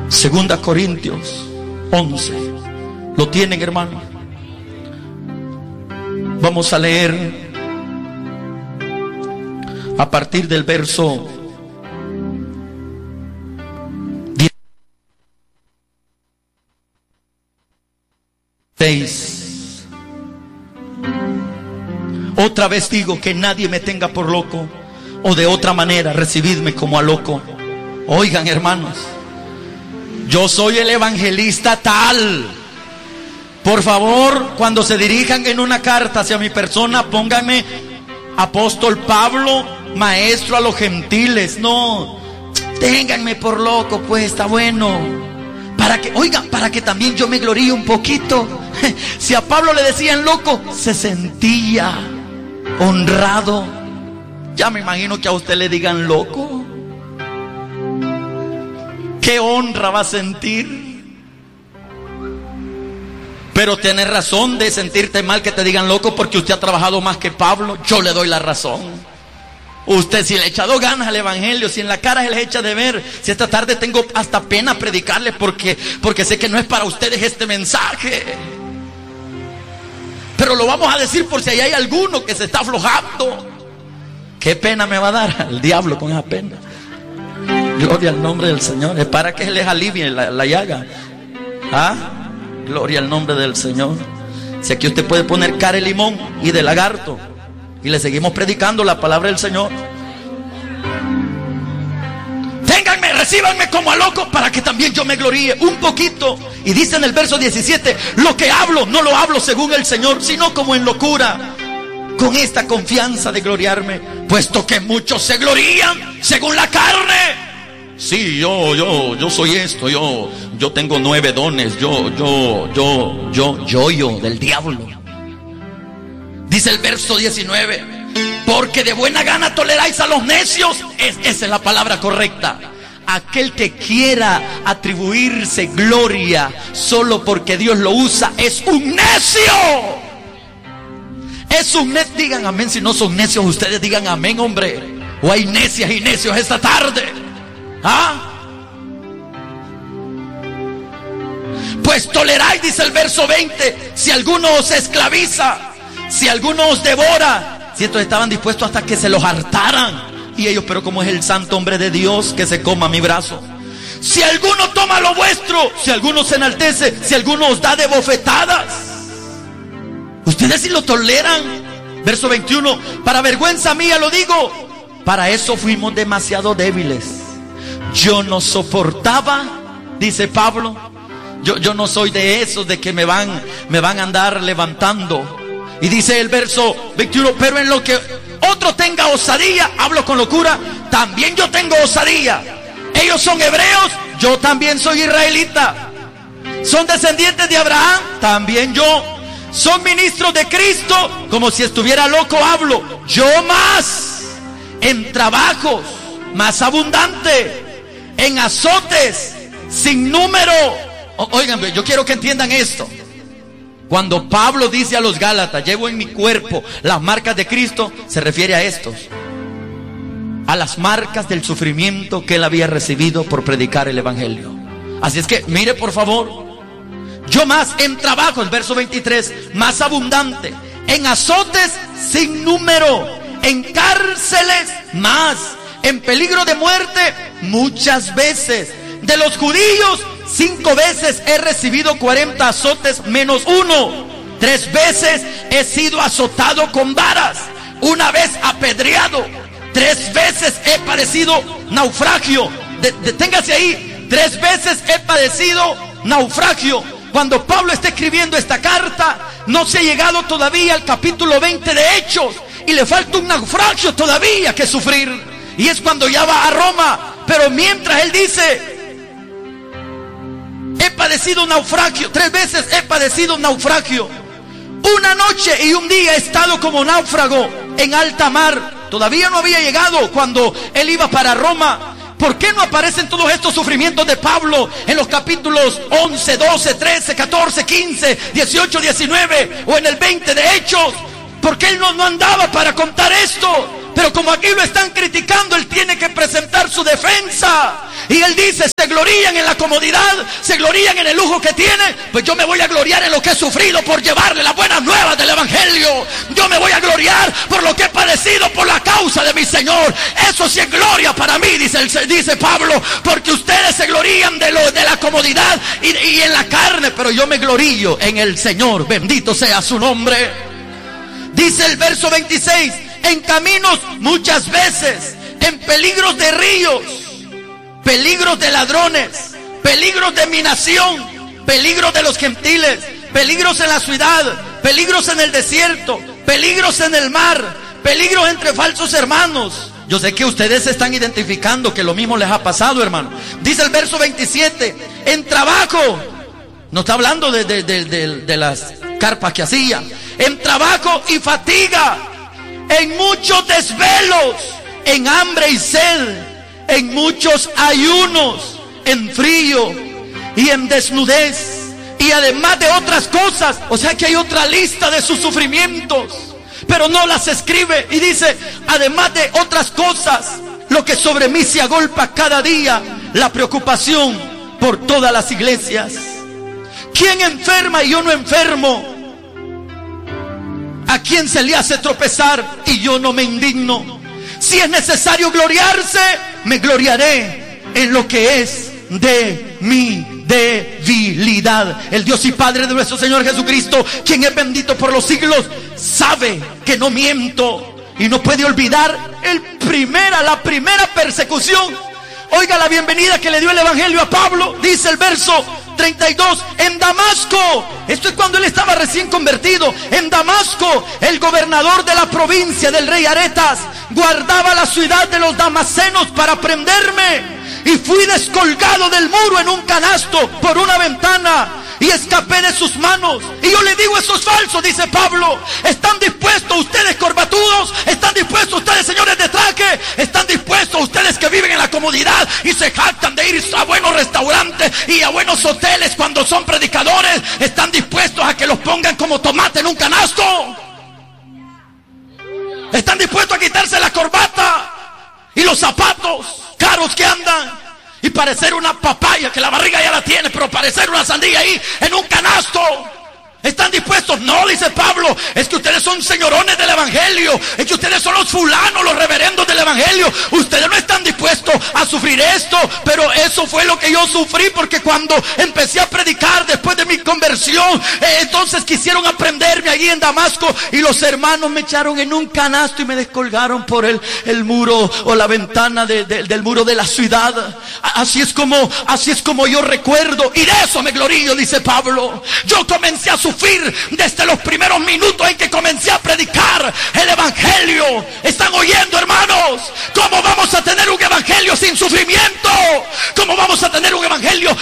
Segunda Corintios 11. ¿Lo tienen, hermano? Vamos a leer a partir del verso 16. Otra vez digo que nadie me tenga por loco, o de otra manera recibidme como a loco. Oigan, hermanos, yo soy el evangelista tal. Por favor, cuando se dirijan en una carta hacia mi persona, pónganme apóstol Pablo, maestro a los gentiles. No, ténganme por loco, pues está bueno. Para que, oigan, para que también yo me gloríe un poquito. Si a Pablo le decían loco, se sentía honrado. Ya me imagino que a usted le digan loco. ¿Qué honra va a sentir? Pero tienes razón de sentirte mal que te digan loco, porque usted ha trabajado más que Pablo. Yo le doy la razón. Usted, si le ha echado ganas al evangelio, si en la cara se les echa de ver, si esta tarde tengo hasta pena predicarle porque sé que no es para ustedes este mensaje, pero lo vamos a decir por si ahí hay alguno que se está aflojando. ¿Qué pena me va a dar el diablo con esa pena? Gloria al nombre del Señor. Es para que les alivie la llaga. ¿Ah? Gloria al nombre del Señor. Si aquí usted puede poner cara de limón y de lagarto, y le seguimos predicando la palabra del Señor. Ténganme, recíbanme como a loco, para que también yo me gloríe un poquito. Y dice en el verso 17: lo que hablo, no lo hablo según el Señor, sino como en locura, con esta confianza de gloriarme, puesto que muchos se glorían según la carne. Sí, yo soy esto, yo tengo 9 dones, yo del diablo. Dice el verso 19: porque de buena gana toleráis a los necios. Esa es la palabra correcta. Aquel que quiera atribuirse gloria solo porque Dios lo usa es un necio. Es un necio. Digan amén si no son necios. Ustedes digan amén, hombre. O hay necias y necios esta tarde. ¿Ah? Pues toleráis, dice el verso 20, si alguno os esclaviza, si alguno os devora. Si estos estaban dispuestos hasta que se los hartaran, y ellos: pero como es el santo hombre de Dios que se coma mi brazo. Si alguno toma lo vuestro, si alguno se enaltece, si alguno os da de bofetadas, ustedes si lo toleran. Verso 21: para vergüenza mía lo digo, para eso fuimos demasiado débiles. Yo no soportaba, dice Pablo, yo no soy de esos de que me van a andar levantando. Y dice el verso 21: pero en lo que otro tenga osadía, hablo con locura, también yo tengo osadía. Ellos son hebreos, yo también soy israelita. Son descendientes de Abraham, también yo. Son ministros de Cristo, como si estuviera loco hablo, yo más. En trabajos, más abundante. En azotes, sin número. Oigan, yo quiero que entiendan esto. Cuando Pablo dice a los Gálatas: llevo en mi cuerpo las marcas de Cristo, se refiere a estos, a las marcas del sufrimiento que él había recibido por predicar el evangelio. Así es que mire, por favor: yo más en trabajo, el verso 23, más abundante. En azotes sin número. En cárceles más. En peligro de muerte muchas veces. De los judíos 5 veces he recibido 40 azotes menos 1. 3 veces he sido azotado con varas. 1 vez apedreado. 3 veces he padecido naufragio. Deténgase ahí. 3 veces he padecido naufragio. Cuando Pablo está escribiendo esta carta, no se ha llegado todavía al capítulo 20 de Hechos, y le falta un naufragio todavía que sufrir. Y es cuando ya va a Roma. Pero mientras él dice: he padecido naufragio, 3 veces he padecido naufragio. 1 noche y 1 día he estado como náufrago en alta mar. Todavía no había llegado cuando él iba para Roma. ¿Por qué no aparecen todos estos sufrimientos de Pablo en los capítulos 11, 12, 13, 14, 15, 18, 19 o en el 20 de Hechos? ¿Por qué él no andaba para contar esto? Pero como aquí lo están criticando, él tiene que presentar su defensa. Y él dice, se glorían en la comodidad, se glorían en el lujo que tiene. Pues yo me voy a gloriar en lo que he sufrido por llevarle las buenas nuevas del evangelio. Yo me voy a gloriar por lo que he padecido por la causa de mi Señor. Eso sí es gloria para mí, dice Pablo, porque ustedes se glorían de la comodidad y en la carne, pero yo me glorío en el Señor. Bendito sea su nombre. Dice el verso 26, en caminos muchas veces, en peligros de ríos, peligros de ladrones, peligros de mi nación, peligros de los gentiles, peligros en la ciudad, peligros en el desierto, peligros en el mar, peligros entre falsos hermanos. Yo sé que ustedes se están identificando que lo mismo les ha pasado, hermano. Dice el verso 27, en trabajo, no está hablando de las carpas que hacía, en trabajo y fatiga, en muchos desvelos, en hambre y sed, en muchos ayunos, en frío y en desnudez, y además de otras cosas. O sea que hay otra lista de sus sufrimientos, pero no las escribe. Y dice, además de otras cosas, lo que sobre mí se agolpa cada día, la preocupación por todas las iglesias. ¿Quién enferma y yo no enfermo? ¿A quién se le hace tropezar y yo no me indigno? Si es necesario gloriarse, me gloriaré en lo que es de mi debilidad. El Dios y Padre de nuestro Señor Jesucristo, quien es bendito por los siglos, sabe que no miento y no puede olvidar la primera persecución. Oiga la bienvenida que le dio el evangelio a Pablo. Dice el verso 32, en Damasco, esto es cuando él estaba recién convertido, en Damasco, el gobernador de la provincia del rey Aretas guardaba la ciudad de los damasenos para prenderme, y fui descolgado del muro en un canasto por una ventana y escapé de sus manos. Y yo le digo, eso es falso, dice Pablo. ¿Están dispuestos ustedes corbatudos? ¿Están dispuestos ustedes señores de traje? ¿Están dispuestos ustedes que viven en la comodidad y se jactan de ir a buenos restaurantes y a buenos hoteles cuando son predicadores? ¿Están dispuestos a que los pongan como tomate en un canasto? ¿Están dispuestos a quitarse la corbata y los zapatos caros que andan y parecer una papaya, que la barriga ya la tiene, pero parecer una sandía ahí en un canasto? ¿Están dispuestos? No, dice Pablo, es que ustedes son señorones del evangelio, es que ustedes son los fulanos, los reverendos del evangelio. Ustedes no están dispuestos a sufrir esto, pero eso fue lo que yo sufrí, porque cuando empecé a predicar después de mi conversión, entonces quisieron aprenderme allí en Damasco, y los hermanos me echaron en un canasto y me descolgaron por el muro o la ventana del muro de la ciudad. Así es como yo recuerdo, y de eso me glorío, dice Pablo. Yo comencé a sufrir desde los primeros minutos en que comencé a predicar el evangelio. ¿Están oyendo, hermanos? ¿Cómo vamos a tener un evangelio sin sufrimiento? ¿Cómo vamos a tener un evangelio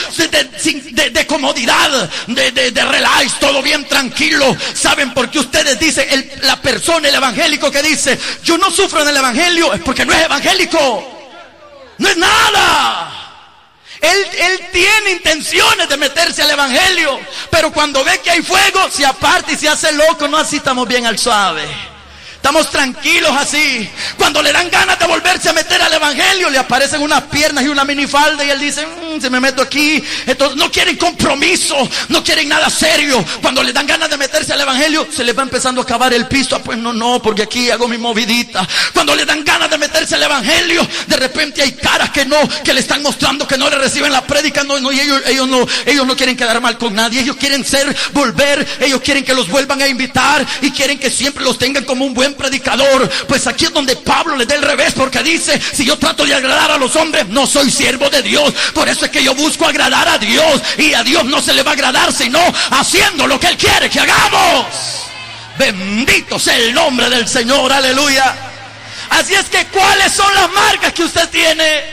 de comodidad, de relax, todo bien tranquilo? ¿Saben por qué ustedes dicen, la persona, el evangélico que dice, yo no sufro en el evangelio? Es porque no es evangélico. No es nada. Él tiene intenciones de meterse al evangelio, pero cuando ve que hay fuego, se aparta y se hace loco. No, así estamos bien al suave, estamos tranquilos así. Cuando le dan ganas de volverse a meter al evangelio, le aparecen unas piernas y una minifalda y él dice, si me meto aquí. Entonces no quieren compromiso, no quieren nada serio. Cuando le dan ganas de meterse al evangelio, se les va empezando a acabar el piso. Pues no, porque aquí hago mi movidita. Cuando le dan ganas de meterse al evangelio, de repente hay caras que le están mostrando que no le reciben la prédica. Y ellos no quieren quedar mal con nadie. Ellos quieren volver, ellos quieren que los vuelvan a invitar y quieren que siempre los tengan como un buen predicador. Pues aquí es donde Pablo le da el revés, porque dice, si yo trato de agradar a los hombres, no soy siervo de Dios. Por eso es que yo busco agradar a Dios, y a Dios no se le va a agradar sino haciendo lo que Él quiere que hagamos. Bendito sea el nombre del Señor, aleluya. Así es que, ¿cuáles son las marcas que usted tiene?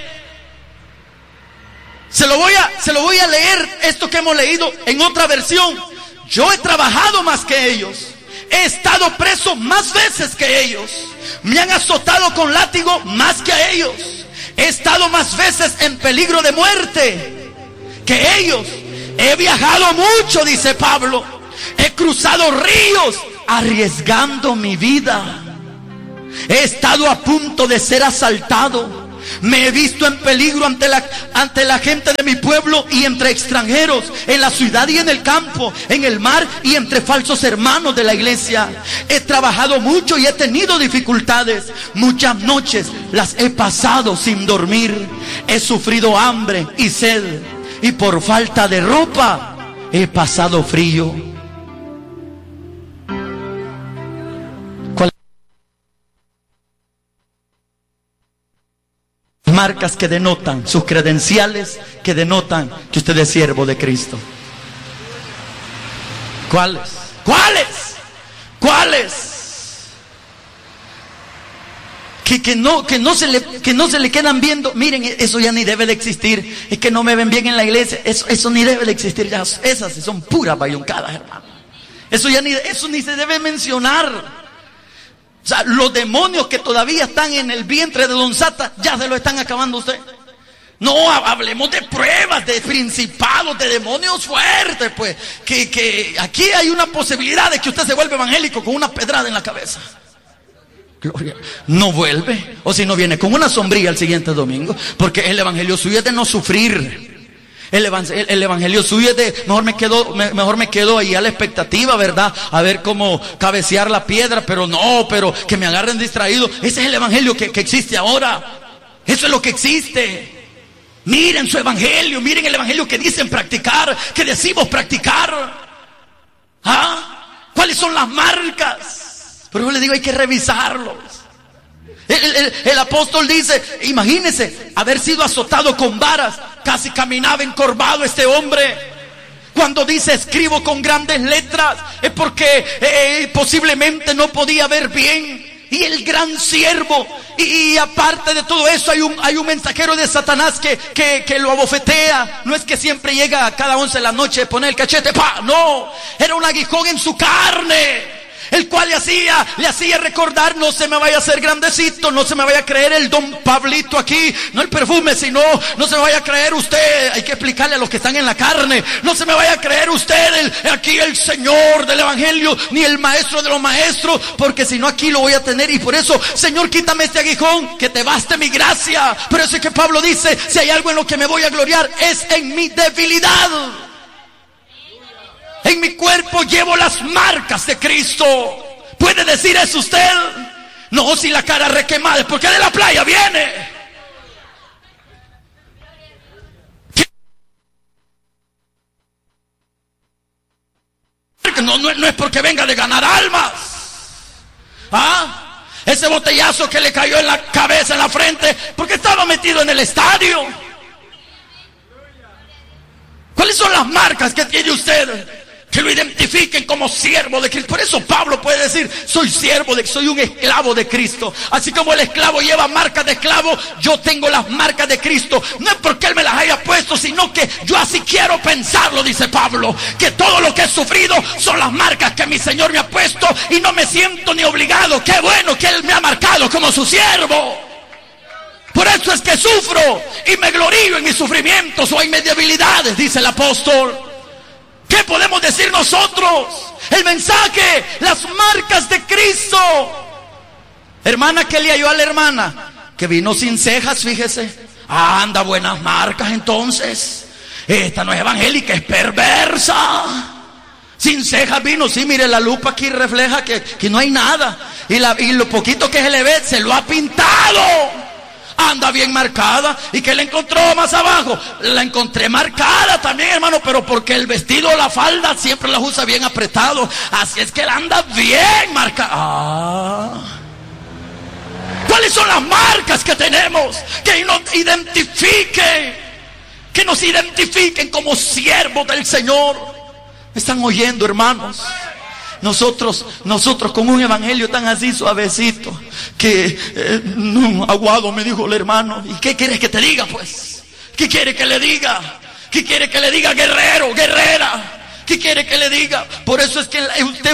Se lo voy a leer, esto que hemos leído en otra versión. Yo he trabajado más que ellos, he estado preso más veces que ellos, me han azotado con látigo más que a ellos, he estado más veces en peligro de muerte que ellos, he viajado mucho, dice Pablo, he cruzado ríos arriesgando mi vida. He estado a punto de ser asaltado. Me he visto en peligro ante la gente de mi pueblo y entre extranjeros, en la ciudad y en el campo, en el mar y entre falsos hermanos de la iglesia. He trabajado mucho y he tenido dificultades. Muchas noches las he pasado sin dormir. He sufrido hambre y sed, y por falta de ropa he pasado frío. Marcas que denotan, sus credenciales que denotan que usted es siervo de Cristo. ¿Cuáles? ¿Cuáles? ¿Cuáles? Que no se le quedan viendo. Miren, eso ya ni debe de existir. Es que no me ven bien en la iglesia. Eso ni debe de existir ya. Esas son puras bayuncadas, hermano. Eso ni se debe mencionar. O sea, los demonios que todavía están en el vientre de Don Sata, ya se lo están acabando usted. No, hablemos de pruebas, de principados, de demonios fuertes, pues. Que aquí hay una posibilidad de que usted se vuelva evangélico con una pedrada en la cabeza. Gloria. No vuelve, o si no viene con una sombrilla el siguiente domingo, porque el evangelio suyo es de no sufrir. El evangelio suyo es de mejor me quedo ahí a la expectativa, ¿verdad? A ver cómo cabecear la piedra, pero que me agarren distraído. Ese es el evangelio que existe ahora. Eso es lo que existe. Miren su evangelio, miren el evangelio que dicen practicar, que decimos practicar. ¿Ah? ¿Cuáles son las marcas? Pero yo le digo, hay que revisarlos. El apóstol dice, imagínese haber sido azotado con varas, casi caminaba encorvado este hombre. Cuando dice escribo con grandes letras, es porque posiblemente no podía ver bien. Y el gran siervo, y aparte de todo eso hay un mensajero de Satanás que lo abofetea. No es que siempre llega a cada 11 de la noche, pone el cachete, ¡pa! No, era un aguijón en su carne, el cual le hacía recordar, no se me vaya a hacer grandecito, no se me vaya a creer el don Pablito aquí, no el perfume, sino no se me vaya a creer usted, hay que explicarle a los que están en la carne, no se me vaya a creer usted aquí el Señor del evangelio, ni el maestro de los maestros, porque si no aquí lo voy a tener. Y por eso, Señor, quítame este aguijón, que te baste mi gracia. Pero eso es que Pablo dice, si hay algo en lo que me voy a gloriar, es en mi debilidad. En mi cuerpo llevo las marcas de Cristo. ¿Puede decir eso usted? No, si la cara requemada es porque de la playa viene. No es porque venga de ganar almas. ¿Ah? Ese botellazo que le cayó en la cabeza, en la frente, porque estaba metido en el estadio. ¿Cuáles son las marcas que tiene usted? Que lo identifiquen como siervo de Cristo. Por eso Pablo puede decir, soy un esclavo de Cristo. Así como el esclavo lleva marcas de esclavo, yo tengo las marcas de Cristo. No es porque Él me las haya puesto, sino que yo así quiero pensarlo, dice Pablo. Que todo lo que he sufrido son las marcas que mi Señor me ha puesto, y no me siento ni obligado. Qué bueno que Él me ha marcado como su siervo. Por eso es que sufro y me glorío en mis sufrimientos o en mis debilidades, dice el apóstol. ¿Qué podemos decir nosotros? El mensaje, las marcas de Cristo. Hermana, ¿qué le halló a la hermana? Que vino sin cejas, fíjese. Anda, buenas marcas entonces. Esta no es evangélica, es perversa. Sin cejas vino, sí, mire, la lupa aquí refleja que no hay nada. Y lo poquito que se le ve, se lo ha pintado. Anda bien marcada. ¿Y qué le encontró más abajo? La encontré marcada también, hermano, pero porque el vestido o la falda siempre las usa bien apretado. Así es que él anda bien marcada. ¿Cuáles son las marcas que tenemos? Que nos identifiquen como siervos del Señor. ¿Me están oyendo, hermanos? Nosotros con un evangelio tan así suavecito, que aguado, me dijo el hermano. ¿Y qué quieres que te diga, pues? ¿Qué quiere que le diga? ¿Qué quiere que le diga, guerrero, guerrera? ¿Qué quiere que le diga? Por eso es que usted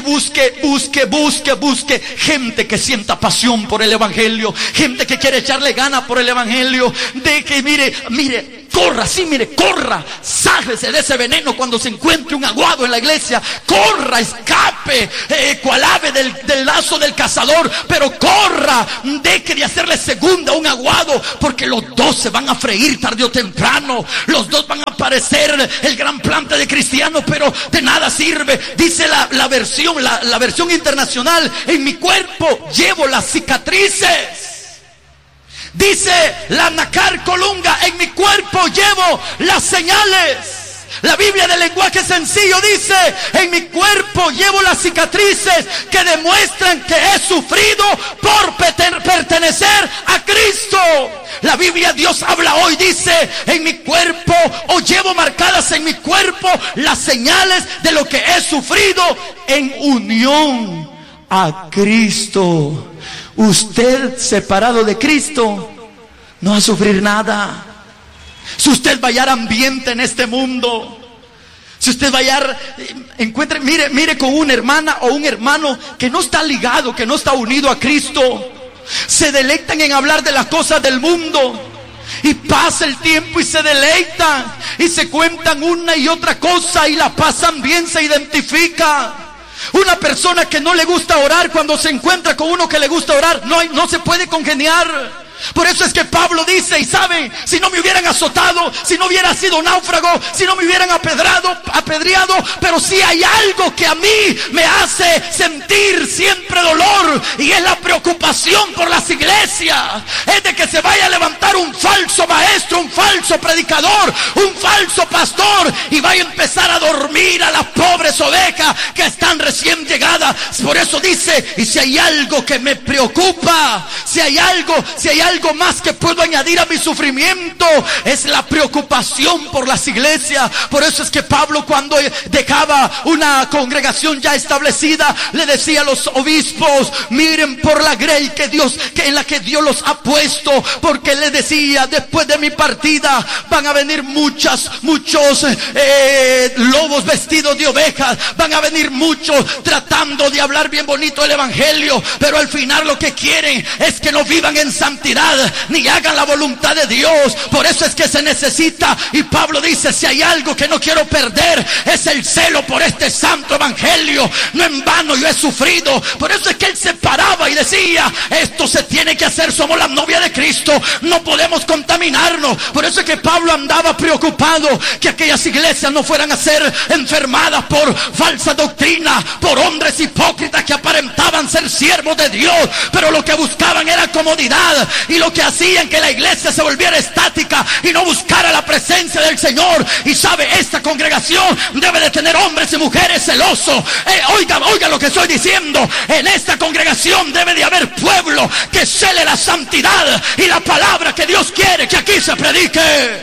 busque gente que sienta pasión por el evangelio, gente que quiere echarle ganas por el evangelio, de que mire, corra, sáquese de ese veneno cuando se encuentre un aguado en la iglesia, corra, escape, cual ave del lazo del cazador, pero corra, deje de hacerle segunda a un aguado, porque los dos se van a freír tarde o temprano, los dos van a parecer el gran plante de cristianos, pero de nada sirve. Dice la versión internacional: en mi cuerpo llevo las cicatrices. Dice la Nácar Colunga: en mi cuerpo llevo las señales. La Biblia del lenguaje sencillo dice: en mi cuerpo llevo las cicatrices que demuestran que he sufrido por pertenecer a Cristo. La Biblia, Dios habla hoy, dice: en mi cuerpo, o llevo marcadas en mi cuerpo las señales de lo que he sufrido en unión a Cristo. Usted, separado de Cristo, no va a sufrir nada. Si usted va a hallar ambiente en este mundo, si usted va a hallar, encuentre, mire con una hermana o un hermano que no está ligado, que no está unido a Cristo, se deleitan en hablar de las cosas del mundo, y pasa el tiempo y se deleitan y se cuentan una y otra cosa y la pasan bien, se identifica. Una persona que no le gusta orar, cuando se encuentra con uno que le gusta orar, no se puede congeniar. Por eso es que Pablo dice: y saben, si no me hubieran azotado, si no hubiera sido náufrago, si no me hubieran apedreado, pero sí hay algo que a mí me hace sentir siempre dolor, y es la preocupación por las iglesias. Es de que se vaya a levantar un falso maestro, un falso predicador, un falso pastor, y vaya a empezar a dormir a las pobres ovejas que están recién llegadas. Por eso dice: y si hay algo que me preocupa, si hay algo más que puedo añadir a mi sufrimiento, es la preocupación por las iglesias. Por eso es que Pablo, cuando dejaba una congregación ya establecida, le decía a los obispos: miren por la grey en la que Dios los ha puesto, porque le decía: después de mi partida van a venir muchos lobos vestidos de ovejas, van a venir muchos tratando de hablar bien bonito el evangelio, pero al final lo que quieren es que no vivan en santidad ni hagan la voluntad de Dios. Por eso es que se necesita, y Pablo dice: si hay algo que no quiero perder, es el celo por este santo evangelio. No en vano yo he sufrido. Por eso es que él se paraba y decía: esto se tiene que hacer, somos la novia de Cristo, no podemos contaminarnos. Por eso es que Pablo andaba preocupado que aquellas iglesias no fueran a ser enfermadas por falsa doctrina, por hombres hipócritas que aparentaban ser siervos de Dios, pero lo que buscaban era comodidad, y lo que hacían que la iglesia se volviera estática y no buscara la presencia del Señor. Y sabe, esta congregación debe de tener hombres y mujeres celosos. Oiga lo que estoy diciendo. En esta congregación debe de haber pueblo que cele la santidad y la palabra que Dios quiere que aquí se predique.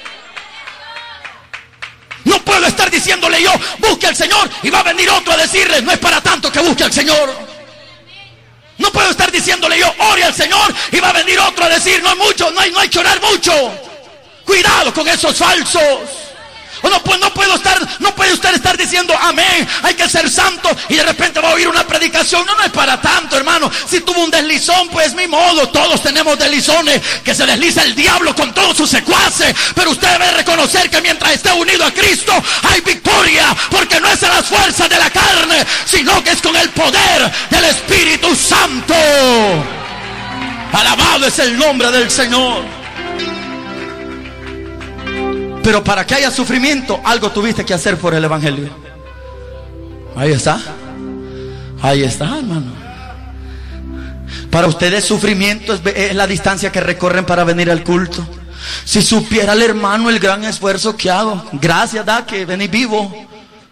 No puedo estar diciéndole yo: busque al Señor, y va a venir otro a decirle: no es para tanto que busque al Señor. No puedo estar diciéndole yo: ore al Señor, y va a venir otro a decir: no es mucho, no hay que orar mucho. Cuidado con esos falsos. O no puede usted estar diciendo: amén, hay que ser santo, y de repente va a oír una predicación: no es para tanto, hermano. Si tuvo un deslizón, pues mi modo, todos tenemos deslizones, que se desliza el diablo con todos sus secuaces. Pero usted debe reconocer que mientras esté unido a Cristo hay victoria, porque no es a las fuerzas de la carne, sino que es con el poder del Espíritu Santo. Alabado es el nombre del Señor. Pero para que haya sufrimiento, algo tuviste que hacer por el evangelio. Ahí está, hermano. Para ustedes sufrimiento es la distancia que recorren para venir al culto. Si supiera el hermano el gran esfuerzo que hago, gracias da que venís vivo.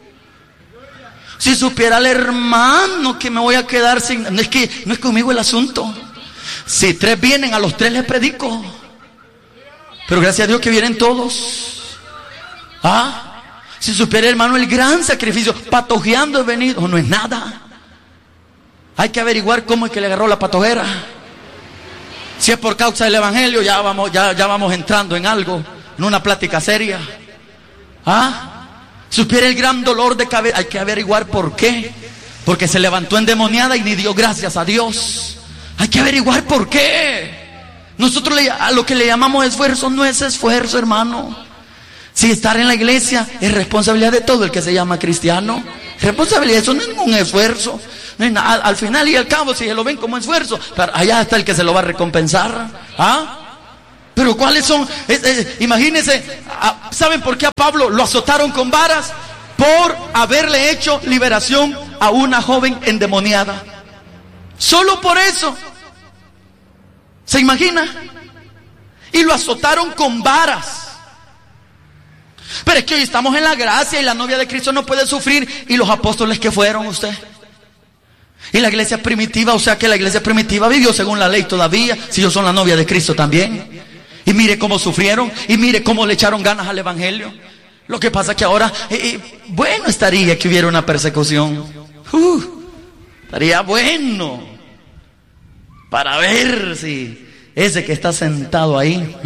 Si supiera el hermano que me voy a quedar sin... No es conmigo el asunto. Si 3 vienen, a los 3 les predico. Pero gracias a Dios que vienen todos. Si supiera, hermano, el gran sacrificio, patojeando he venido, no es nada. Hay que averiguar cómo es que le agarró la patojera. Si es por causa del evangelio, ya vamos entrando en algo, en una plática seria. Supiera el gran dolor de cabeza. Hay que averiguar por qué. Porque se levantó endemoniada y ni dio gracias a Dios. Hay que averiguar por qué. Nosotros a lo que le llamamos esfuerzo no es esfuerzo, hermano. Si estar en la iglesia es responsabilidad de todo el que se llama cristiano. Responsabilidad, eso no es ningún esfuerzo. No es nada. Al final y al cabo, si se lo ven como esfuerzo, pero allá está el que se lo va a recompensar. ¿Ah? Pero ¿cuáles son? Imagínense, ¿saben por qué a Pablo lo azotaron con varas? Por haberle hecho liberación a una joven endemoniada. Solo por eso. ¿Se imagina? Y lo azotaron con varas. Pero es que hoy estamos en la gracia y la novia de Cristo no puede sufrir. ¿Y los apóstoles que fueron usted? Y la iglesia primitiva, o sea que la iglesia primitiva vivió según la ley todavía, si ellos son la novia de Cristo también. Y mire cómo sufrieron, y mire cómo le echaron ganas al evangelio. Lo que pasa que ahora, bueno estaría que hubiera una persecución. Estaría bueno para ver si ese que está sentado ahí,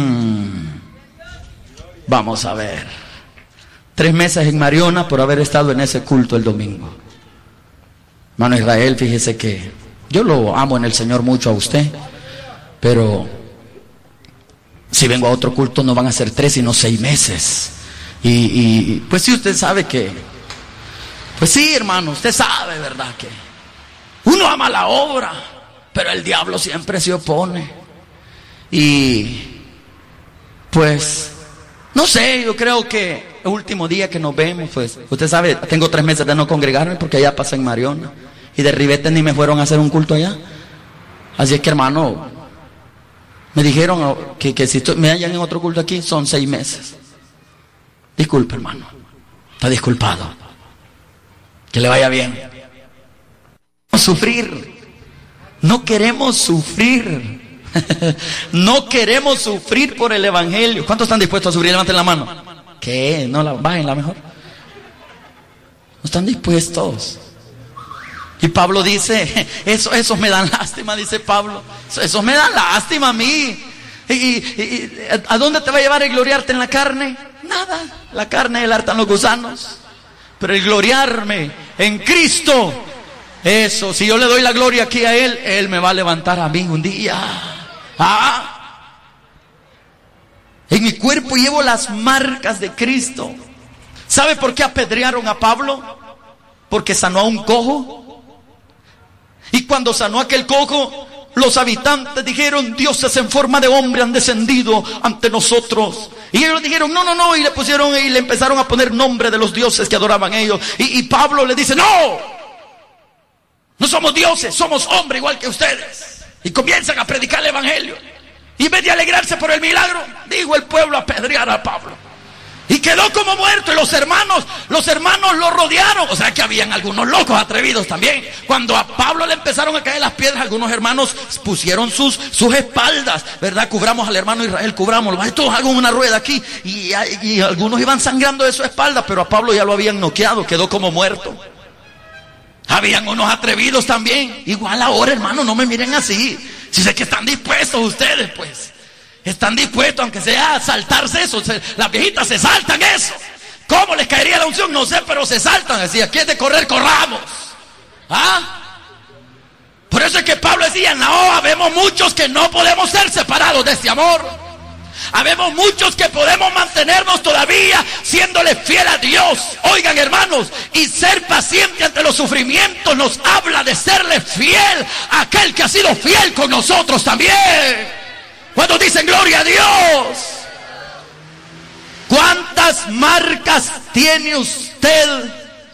vamos a ver. 3 meses en Mariona por haber estado en ese culto el domingo. Hermano Israel, fíjese que yo lo amo en el Señor mucho a usted, pero si vengo a otro culto no van a ser 3 sino 6 meses. Y pues sí, usted sabe que, pues sí, hermano, usted sabe, ¿verdad? Que uno ama la obra, pero el diablo siempre se opone. Y pues no sé, yo creo que el último día que nos vemos, pues usted sabe, tengo 3 meses de no congregarme porque allá pasé en Mariona y de Ribete ni me fueron a hacer un culto allá. Así es que, hermano, me dijeron que si me hallan en otro culto aquí son 6 meses. Disculpe, hermano, está disculpado. Que le vaya bien. No sufrir, no queremos sufrir. No queremos sufrir por el evangelio. ¿Cuántos están dispuestos a sufrir? Levanten la mano. ¿Qué? No la bajen, la mejor. No están dispuestos. Y Pablo dice, esos me dan lástima, dice Pablo. Esos me dan lástima a mí. ¿Y a dónde te va a llevar el gloriarte en la carne? Nada. La carne el hartan los gusanos. Pero el gloriarme en Cristo, eso, si yo le doy la gloria aquí a Él me va a levantar a mí un día. En mi cuerpo llevo las marcas de Cristo. ¿Sabe por qué apedrearon a Pablo? Porque sanó a un cojo. Y cuando sanó a aquel cojo, los habitantes dijeron: dioses en forma de hombre han descendido ante nosotros. Y ellos dijeron: no, y le pusieron y le empezaron a poner nombre de los dioses que adoraban ellos. Y Pablo le dice: no somos dioses, somos hombres igual que ustedes. Y comienzan a predicar el evangelio. Y en vez de alegrarse por el milagro, dijo el pueblo a apedrear a Pablo. Y quedó como muerto. Y los hermanos lo rodearon. O sea que habían algunos locos atrevidos también. Cuando a Pablo le empezaron a caer las piedras, algunos hermanos pusieron sus espaldas, ¿verdad? Cubramos al hermano Israel, cubrámoslo. Todos hagan una rueda aquí. Y algunos iban sangrando de su espalda, pero a Pablo ya lo habían noqueado, quedó como muerto. Habían unos atrevidos también. Igual ahora, hermano, no me miren así. Si sé que están dispuestos ustedes, pues están dispuestos, aunque sea a saltarse eso. Las viejitas se saltan eso. ¿Cómo les caería la unción? No sé, pero se saltan. Decía, aquí es de correr, corramos. Por eso es que Pablo decía: no, habemos muchos que no podemos ser separados de este amor. Habemos muchos que podemos mantenernos todavía siéndole fiel a Dios. Oigan, hermanos, y ser paciente ante los sufrimientos nos habla de serle fiel a aquel que ha sido fiel con nosotros también. Cuando dicen gloria a Dios. ¿Cuántas marcas tiene usted?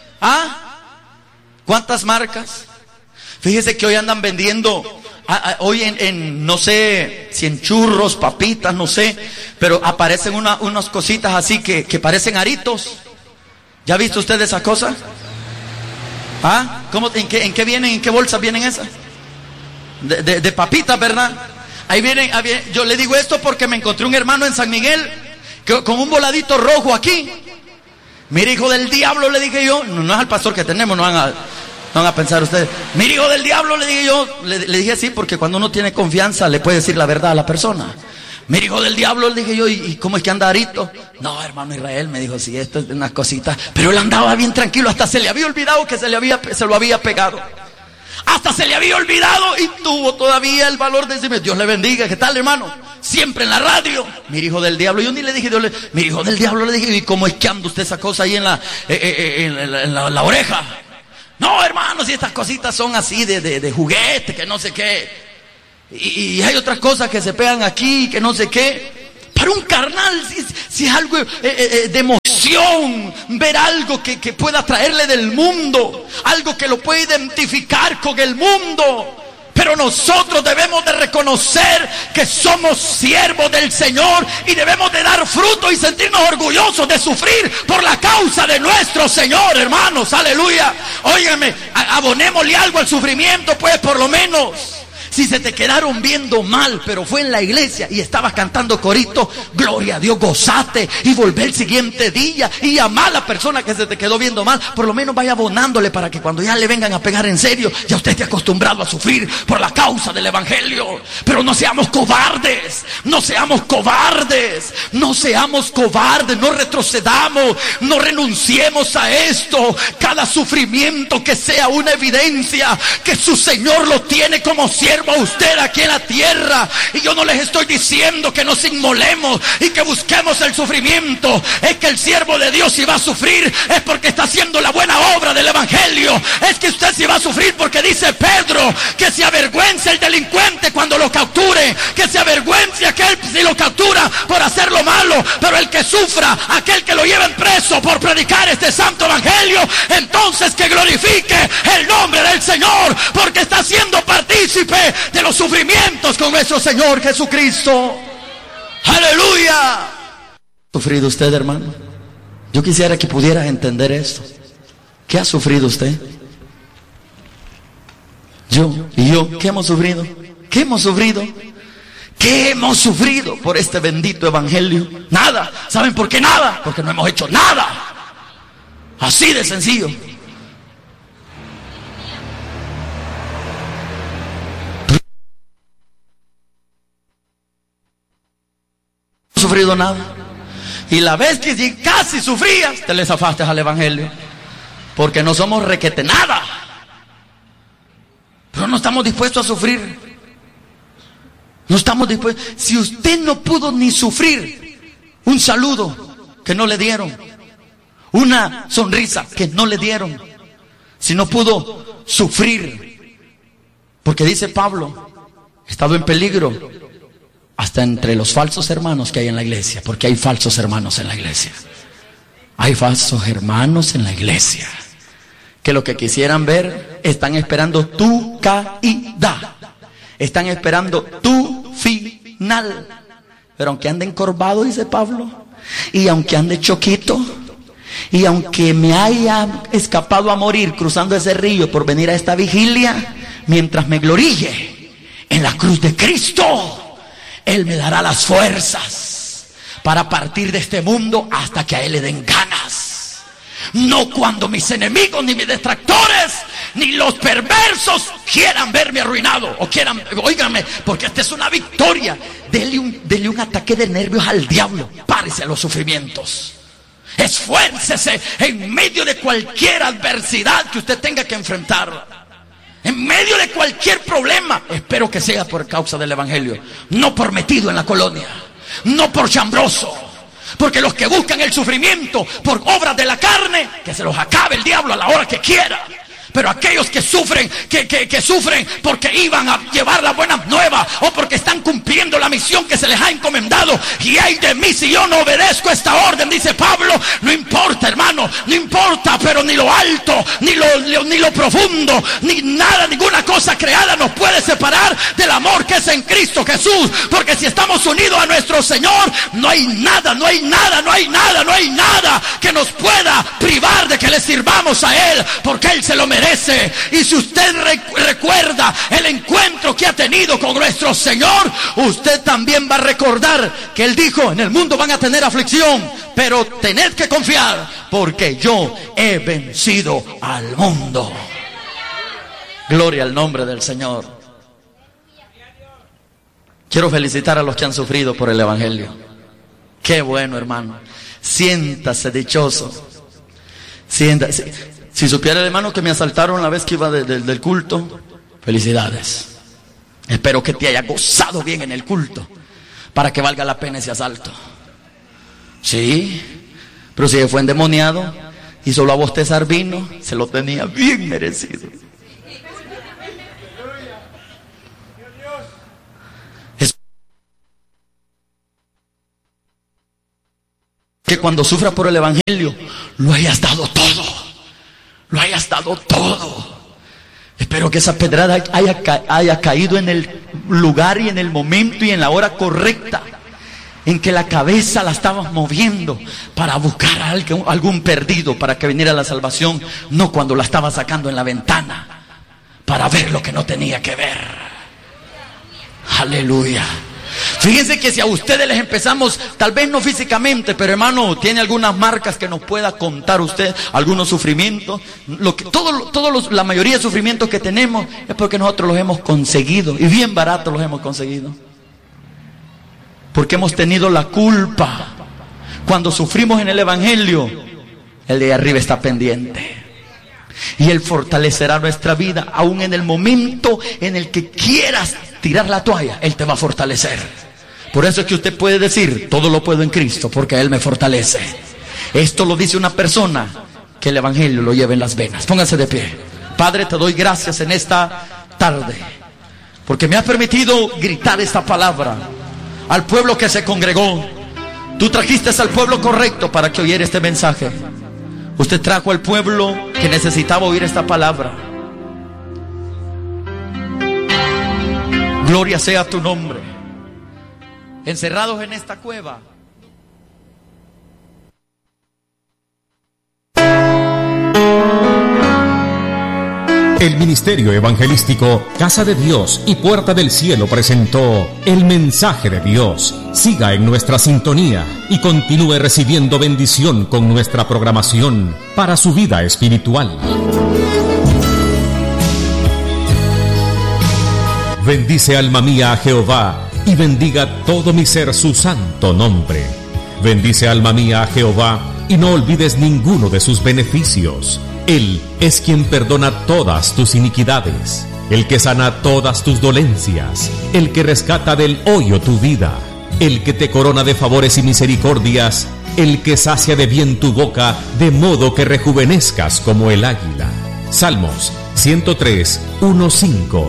¿Cuántas marcas? Fíjese que hoy andan vendiendo, hoy en no sé si en churros, papitas, no sé, pero aparecen unas cositas así que parecen aritos. ¿Ya ha visto usted esa cosa? ¿Cómo, en qué vienen? ¿En qué bolsas vienen esas? De papitas, ¿verdad? Ahí vienen, yo le digo esto porque me encontré un hermano en San Miguel con un voladito rojo aquí. Mire, hijo del diablo, le dije yo. No es al pastor que tenemos, no van a pensar ustedes. Mire, hijo del diablo, le dije yo. Le dije así porque cuando uno tiene confianza le puede decir la verdad a la persona. Mira, hijo del diablo, le dije yo, ¿y cómo es que anda Arito? No, hermano Israel, me dijo, sí, esto es unas cositas. Pero él andaba bien tranquilo, hasta se le había olvidado que se lo había pegado. Hasta se le había olvidado y tuvo todavía el valor de decirme, Dios le bendiga, ¿qué tal, hermano? Siempre en la radio. Mira, hijo del diablo, yo ni le dije, mira, hijo del diablo, le dije, ¿y cómo es que anda usted esa cosa ahí en la oreja? No, hermano, si estas cositas son así de juguete, que no sé qué. Y hay otras cosas que se pegan aquí, que no sé qué. Para un carnal, si es algo de emoción, ver algo que pueda traerle del mundo, algo que lo pueda identificar con el mundo. Pero nosotros debemos de reconocer que somos siervos del Señor y debemos de dar fruto y sentirnos orgullosos de sufrir por la causa de nuestro Señor, hermanos, aleluya. Óigame, abonémosle algo al sufrimiento, pues, por lo menos. Si se te quedaron viendo mal, pero fue en la iglesia y estabas cantando corito, gloria a Dios, gozate y volver el siguiente día y amar a la persona que se te quedó viendo mal. Por lo menos vaya abonándole para que cuando ya le vengan a pegar en serio, ya usted esté acostumbrado a sufrir por la causa del evangelio. Pero no seamos cobardes, no seamos cobardes, no seamos cobardes, no retrocedamos, no renunciemos a esto. Cada sufrimiento que sea una evidencia que su Señor lo tiene como siervo a usted aquí en la tierra. Y yo no les estoy diciendo que nos inmolemos y que busquemos el sufrimiento. Es que el siervo de Dios, si va a sufrir, es porque está haciendo la buena obra del evangelio. Es que usted si va a sufrir, porque dice Pedro que se avergüence el delincuente cuando lo capture, que se avergüence aquel si lo captura por hacer lo malo, pero el que sufra, aquel que lo lleven preso por predicar este santo evangelio, entonces que glorifique el nombre del Señor, porque está siendo partícipe de los sufrimientos con nuestro Señor Jesucristo. Aleluya. ¿Ha sufrido usted, hermano? Yo quisiera que pudieras entender esto. ¿Qué ha sufrido usted? Yo y yo, ¿qué hemos sufrido? ¿Qué hemos sufrido? ¿Qué hemos sufrido por este bendito evangelio? Nada. ¿Saben por qué nada? Porque no hemos hecho nada. Así de sencillo. Sufrido nada. Y la vez que casi sufrías, te le zafaste al evangelio, porque no somos requete nada, pero no estamos dispuestos a sufrir. No estamos dispuestos. Si usted no pudo ni sufrir un saludo que no le dieron, una sonrisa que no le dieron, si no pudo sufrir, porque dice Pablo, he estado en peligro hasta entre los falsos hermanos que hay en la iglesia, porque hay falsos hermanos en la iglesia. Hay falsos hermanos en la iglesia que lo que quisieran ver, están esperando tu caída, están esperando tu final. Pero aunque ande encorvado, dice Pablo, y aunque ande choquito, y aunque me haya escapado a morir cruzando ese río por venir a esta vigilia, mientras me gloríe en la cruz de Cristo, Él me dará las fuerzas para partir de este mundo hasta que a Él le den ganas. No cuando mis enemigos, ni mis detractores, ni los perversos quieran verme arruinado o quieran, óigame, porque esta es una victoria. Dele un ataque de nervios al diablo. Párese a los sufrimientos. Esfuércese en medio de cualquier adversidad que usted tenga que enfrentar. En medio de cualquier problema, espero que sea por causa del evangelio, no por metido en la colonia, no por chambroso, porque los que buscan el sufrimiento por obras de la carne, que se los acabe el diablo a la hora que quiera. Pero aquellos que sufren, que sufren porque iban a llevar la buena nueva, o porque están cumpliendo la misión que se les ha encomendado, y ay de mí si yo no obedezco esta orden, dice Pablo, no importa, hermano, no importa, pero ni lo alto, ni lo profundo, ni nada, ninguna cosa creada nos puede separar del amor que es en Cristo Jesús, porque si estamos unidos a nuestro Señor, no hay nada que nos pueda privar de que le sirvamos a Él, porque Él se lo merece. Y si usted recuerda el encuentro que ha tenido con nuestro Señor, usted también va a recordar que Él dijo, en el mundo van a tener aflicción, pero tened que confiar, porque yo he vencido al mundo. Gloria al nombre del Señor. Quiero felicitar a los que han sufrido por el Evangelio. Qué bueno, hermano. Siéntase dichoso. Siéntase. Si supiera el hermano que me asaltaron la vez que iba del culto, felicidades. Espero que te haya gozado bien en el culto para que valga la pena ese asalto. Sí, pero si fue endemoniado y solo a bostezar vino, se lo tenía bien merecido. Que cuando sufra por el Evangelio lo hayas dado todo, lo hayas dado todo. Espero que esa pedrada haya caído en el lugar y en el momento y en la hora correcta, en que la cabeza la estabas moviendo para buscar a algún perdido para que viniera la salvación, no cuando la estaba sacando en la ventana para ver lo que no tenía que ver. Aleluya. Fíjense que si a ustedes les empezamos, tal vez no físicamente, pero hermano, tiene algunas marcas que nos pueda contar usted, algunos sufrimientos. La mayoría de sufrimientos que tenemos es porque nosotros los hemos conseguido, y bien baratos los hemos conseguido. Porque hemos tenido la culpa. Cuando sufrimos en el Evangelio, el de arriba está pendiente. Y Él fortalecerá nuestra vida, aún en el momento en el que quieras tirar la toalla, Él te va a fortalecer. Por eso es que usted puede decir, todo lo puedo en Cristo, porque Él me fortalece. Esto lo dice una persona que el Evangelio lo lleva en las venas. Pónganse de pie. Padre, te doy gracias en esta tarde, porque me has permitido gritar esta palabra al pueblo que se congregó. Tú trajiste al pueblo correcto para que oyera este mensaje. Usted trajo al pueblo que necesitaba oír esta palabra. Gloria sea tu nombre. Encerrados en esta cueva, el Ministerio Evangelístico Casa de Dios y Puerta del Cielo presentó el mensaje de Dios. Siga en nuestra sintonía y continúe recibiendo bendición con nuestra programación para su vida espiritual. Bendice alma mía a Jehová y bendiga todo mi ser su santo nombre. Bendice alma mía a Jehová y no olvides ninguno de sus beneficios. Él es quien perdona todas tus iniquidades, el que sana todas tus dolencias, el que rescata del hoyo tu vida, el que te corona de favores y misericordias, el que sacia de bien tu boca, de modo que rejuvenezcas como el águila. Salmos 103, 1-5.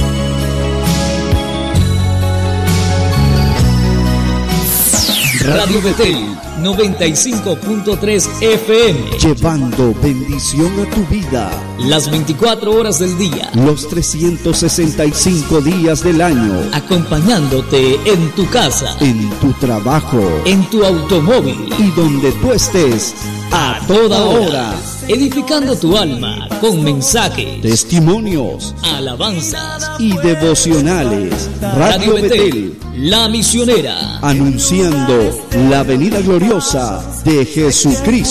Radio Betel 95.3 FM, llevando bendición a tu vida las 24 horas del día, los 365 días del año, acompañándote en tu casa, en tu trabajo, en tu automóvil y donde tú estés, a toda hora, edificando tu alma con mensajes, testimonios, alabanzas y devocionales. Radio Betel, la misionera, anunciando la venida gloriosa de Jesucristo.